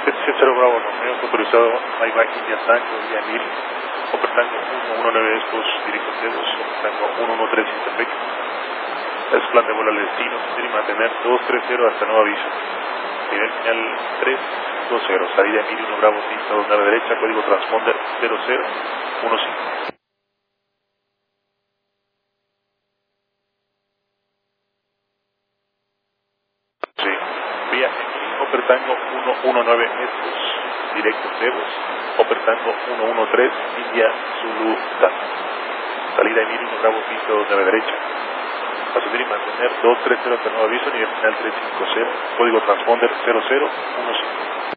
70 Bravo Romeo, autorizado Maybach India Tango, India Emil, Oper Tango 119 Expos, directo Tebos, Oper Tango 113 Interpec. Es plan de vuelo al destino, y mantener 230 hasta nuevo aviso. Nivel final 320, salida Emil 1 Bravo, pista 2 a la derecha, código transponder 0015. Sí, vía Oper Tango 119 Expos, directo Tebos, Oper Tango 113, India Zulu Tango. Salida Emil 1 Bravo, pista 2 a la derecha. Ascender y mantener 230 hasta nuevo aviso, nivel final 350, código transponder 0015.